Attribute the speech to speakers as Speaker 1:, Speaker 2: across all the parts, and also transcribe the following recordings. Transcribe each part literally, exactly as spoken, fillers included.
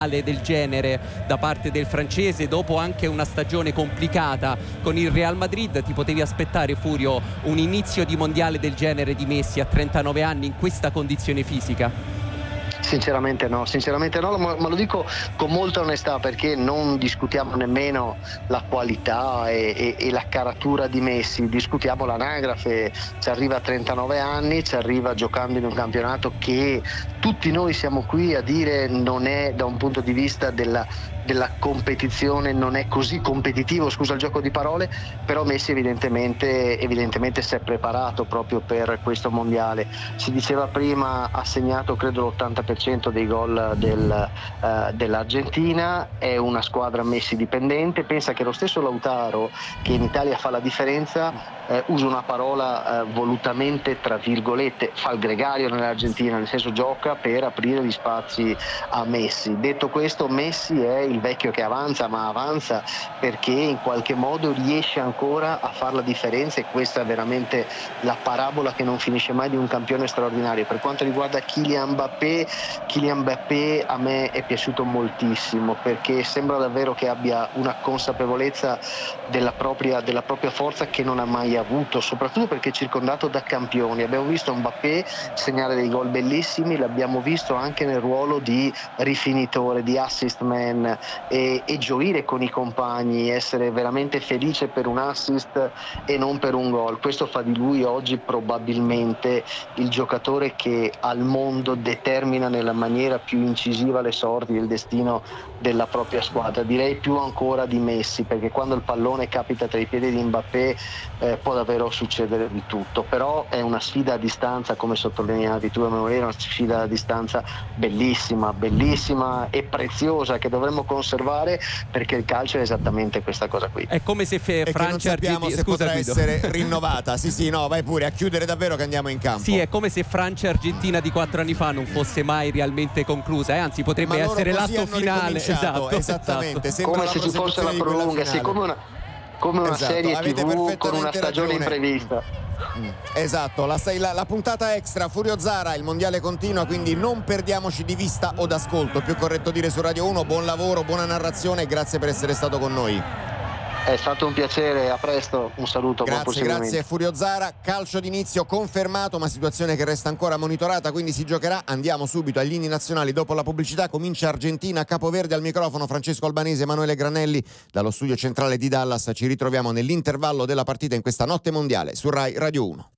Speaker 1: del genere da parte del francese, dopo anche una stagione complicata con il Real Madrid, ti potevi aspettare, Furio, un inizio di mondiale del genere di Messi a trentanove anni in questa condizione fisica?
Speaker 2: Sinceramente no, sinceramente no, ma, ma lo dico con molta onestà, perché non discutiamo nemmeno la qualità e, e, e la caratura di Messi, discutiamo l'anagrafe. Ci arriva a trentanove anni, ci arriva giocando in un campionato che tutti noi siamo qui a dire non è, da un punto di vista della, della competizione, non è così competitivo, scusa il gioco di parole, però Messi evidentemente, evidentemente si è preparato proprio per questo mondiale. Si diceva prima, ha segnato credo l'ottanta per cento dei gol del, uh, dell'Argentina, è una squadra Messi dipendente. Pensa che lo stesso Lautaro, che in Italia fa la differenza, eh, usa una parola eh, volutamente tra virgolette, fa il gregario nell'Argentina, nel senso gioca per aprire gli spazi a Messi. Detto questo, Messi è il vecchio che avanza, ma avanza perché in qualche modo riesce ancora a fare la differenza, e questa è veramente la parabola che non finisce mai di un campione straordinario. Per quanto riguarda Kylian Mbappé, Kylian Mbappé a me è piaciuto moltissimo, perché sembra davvero che abbia una consapevolezza della propria, della propria forza che non ha mai avuto, soprattutto perché è circondato da campioni. Abbiamo visto Mbappé segnare dei gol bellissimi, l'abbiamo visto anche nel ruolo di rifinitore, di assist man, e, e gioire con i compagni, essere veramente felice per un assist e non per un gol. Questo fa di lui oggi probabilmente il giocatore che al mondo determina nella maniera più incisiva le sorti, il destino della propria squadra. Direi più ancora di Messi, perché quando il pallone capita tra i piedi di Mbappé eh, può davvero succedere di tutto. Però è una sfida a distanza, come sottolineavi tu, Emanuele, una sfida a distanza bellissima, bellissima e preziosa, che dovremmo conservare, perché il calcio è esattamente questa cosa qui.
Speaker 1: È come se fe-
Speaker 3: e
Speaker 1: Francia
Speaker 3: che non sappiamo
Speaker 1: Argentina,
Speaker 3: se
Speaker 1: scusa,
Speaker 3: potrà
Speaker 1: Guido.
Speaker 3: essere rinnovata. Sì sì, no, vai pure a chiudere davvero che andiamo in campo.
Speaker 1: Sì, è come se Francia Argentina di quattro anni fa non fosse mai realmente conclusa, eh? Anzi potrebbe
Speaker 3: Ma
Speaker 1: essere
Speaker 3: loro così
Speaker 1: l'atto
Speaker 3: hanno
Speaker 1: finale, esatto,
Speaker 3: esattamente,
Speaker 1: esatto.
Speaker 3: sembra
Speaker 2: Come
Speaker 3: la
Speaker 2: se ci fosse la
Speaker 3: prosecuzione di quella
Speaker 2: prolunga, sì,
Speaker 3: finale.
Speaker 2: come una, come una
Speaker 3: Esatto,
Speaker 2: serie
Speaker 3: avete
Speaker 2: tivù con una
Speaker 3: perfettamente
Speaker 2: stagione
Speaker 3: ragione.
Speaker 2: imprevista.
Speaker 3: Mm, esatto, la, la, la puntata extra Furio Zara, il mondiale continua, quindi non perdiamoci di vista o d'ascolto, più corretto dire, su Radio uno. Buon lavoro, buona narrazione e grazie per essere stato con noi.
Speaker 2: È stato un piacere, a presto, un saluto, buon
Speaker 3: Grazie,
Speaker 2: proseguimento.
Speaker 3: grazie Furio Zara. Calcio d'inizio confermato, ma situazione che resta ancora monitorata, quindi si giocherà. Andiamo subito agli inni nazionali dopo la pubblicità. Comincia Argentina, Capoverde, al microfono Francesco Albanese, Emanuele Granelli. Dallo studio centrale di Dallas ci ritroviamo nell'intervallo della partita in questa notte mondiale su Rai Radio uno.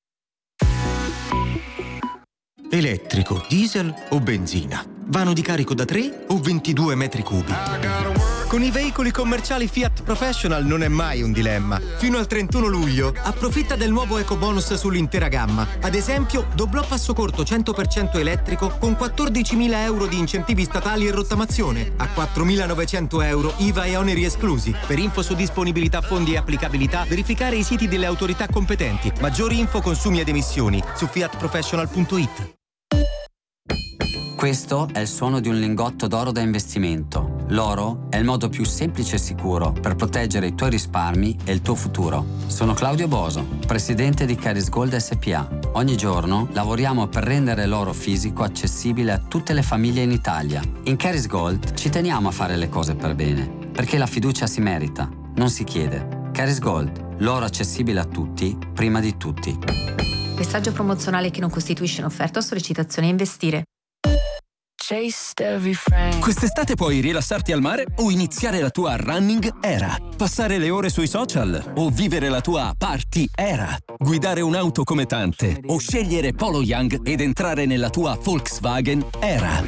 Speaker 4: Elettrico, diesel o benzina? Vano di carico da tre o ventidue metri cubi? Con i veicoli commerciali Fiat Professional non è mai un dilemma. Fino al trentuno luglio approfitta del nuovo ecobonus sull'intera gamma. Ad esempio, doblò passo corto cento per cento elettrico con quattordicimila euro di incentivi statali e rottamazione, a quattromilanovecento euro I V A e oneri esclusi. Per info su disponibilità, fondi e applicabilità, verificare i siti delle autorità competenti. Maggiori info, consumi ed emissioni su fiat professional punto it.
Speaker 5: Questo è il suono di un lingotto d'oro da investimento. L'oro è il modo più semplice e sicuro per proteggere i tuoi risparmi e il tuo futuro. Sono Claudio Boso, presidente di Caris Gold S P A. Ogni giorno lavoriamo per rendere l'oro fisico accessibile a tutte le famiglie in Italia. In Caris Gold ci teniamo a fare le cose per bene, perché la fiducia si merita, non si chiede. Caris Gold, l'oro accessibile a tutti, prima di tutti.
Speaker 6: Messaggio promozionale che non costituisce un'offerta o sollecitazione a investire.
Speaker 7: Quest'estate puoi rilassarti al mare o iniziare la tua running era, passare le ore sui social o vivere la tua party era, guidare un'auto come tante o scegliere Polo Young ed entrare nella tua Volkswagen era.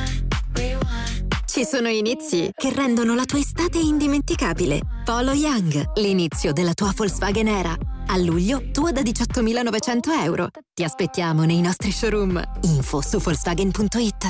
Speaker 8: Ci sono inizi che rendono la tua estate indimenticabile. Polo Young, l'inizio della tua Volkswagen era. A luglio, tua da diciottomilanovecento euro. Ti aspettiamo nei nostri showroom. Info su volkswagen punto it.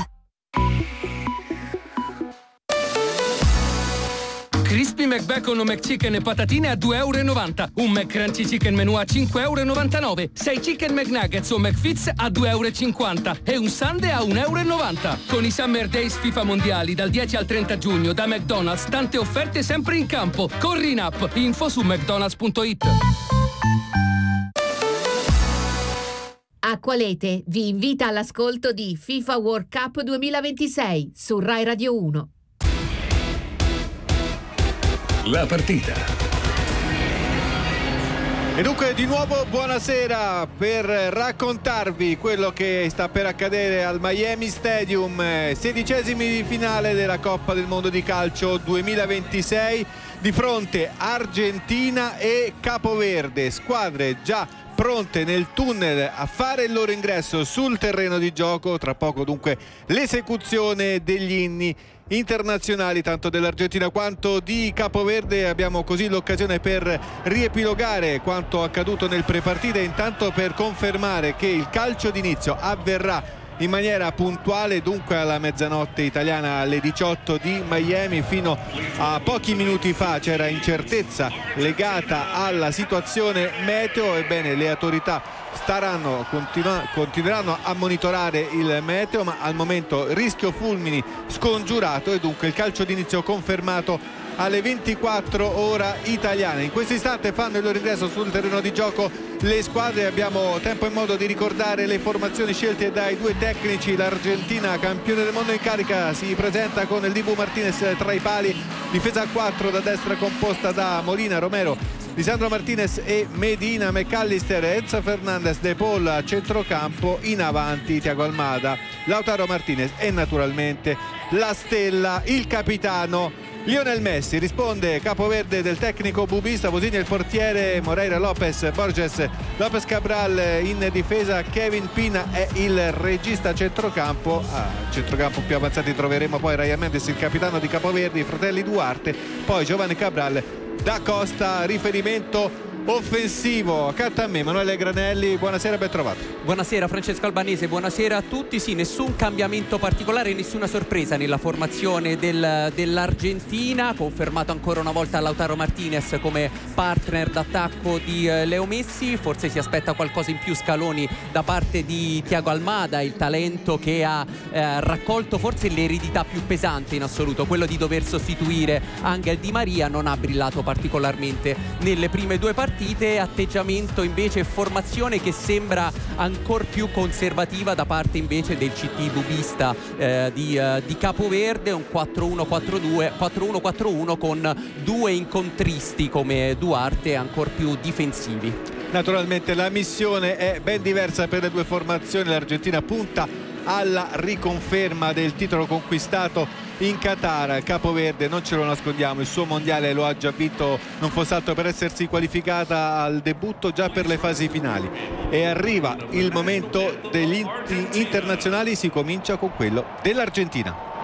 Speaker 9: Crispy McBacon o McChicken e patatine a due e novanta euro. Un McCrunchy Chicken Menù a cinque e novantanove euro. sei Chicken McNuggets o McFits a due e cinquanta euro. E un Sundae a un e novanta euro. Con i Summer Days FIFA Mondiali dal dieci al trenta giugno da McDonald's, tante offerte sempre in campo. Corri in app. Info su mcdonalds punto it.
Speaker 10: Acqualete vi invita all'ascolto di FIFA World Cup duemilaventisei su Rai Radio uno. la partita.
Speaker 11: E dunque di nuovo buonasera per raccontarvi quello che sta per accadere al Miami Stadium, sedicesimi di finale della Coppa del Mondo di Calcio duemilaventisei, di fronte Argentina e Capoverde, squadre già pronte nel tunnel a fare il loro ingresso sul terreno di gioco. Tra poco dunque l'esecuzione degli inni internazionali tanto dell'Argentina quanto di Capoverde. Abbiamo così l'occasione per riepilogare quanto accaduto nel prepartita e intanto per confermare che il calcio d'inizio avverrà in maniera puntuale, dunque alla mezzanotte italiana, alle diciotto di Miami. Fino a pochi minuti fa c'era incertezza legata alla situazione meteo. Ebbene, le autorità staranno continu- continueranno a monitorare il meteo, ma al momento rischio fulmini scongiurato e dunque il calcio d'inizio confermato alle ventiquattro ora italiane. In questo istante fanno il loro ingresso sul terreno di gioco le squadre. Abbiamo tempo e modo di ricordare le formazioni scelte dai due tecnici. L'Argentina, campione del mondo in carica, si presenta con il Dibu Martinez tra i pali, difesa a quattro da destra composta da Molina, Romero, Lisandro Martinez e Medina, McAllister, Enzo Fernandez, De Paul a centrocampo, in avanti Thiago Almada, Lautaro Martinez e naturalmente la stella, il capitano Lionel Messi. Risponde Capoverde del tecnico bubista, Bosigna il portiere, Moreira, Lopez, Borges, Lopez Cabral in difesa, Kevin Pina è il regista a centrocampo. A centrocampo più avanzati troveremo poi Ryan Mendes, il capitano di Capoverde, i fratelli Duarte, poi Giovanni Cabral, Da Costa. Riferimento offensivo accanto a me Emanuele Granelli, buonasera, ben trovato.
Speaker 1: Buonasera Francesco Albanese, buonasera a tutti. Sì, nessun cambiamento particolare, nessuna sorpresa nella formazione del, dell'Argentina. Confermato ancora una volta Lautaro Martinez come partner d'attacco di eh, Leo Messi. Forse si aspetta qualcosa in più Scaloni da parte di Thiago Almada, il talento che ha eh, raccolto forse l'eredità più pesante in assoluto, quello di dover sostituire Angel Di Maria. Non ha brillato particolarmente nelle prime due partite. Atteggiamento invece, formazione che sembra ancor più conservativa da parte invece del C T bubista eh, di, eh, di Capoverde, un quattro uno quattro due, quattro uno quattro uno con due incontristi come Duarte ancor più difensivi.
Speaker 11: Naturalmente la missione è ben diversa per le due formazioni. L'Argentina punta alla riconferma del titolo conquistato in Qatar. Capoverde, non ce lo nascondiamo, il suo mondiale lo ha già vinto, non fosse altro per essersi qualificata al debutto già per le fasi finali, e arriva il momento degli internazionali. Si comincia con quello dell'Argentina.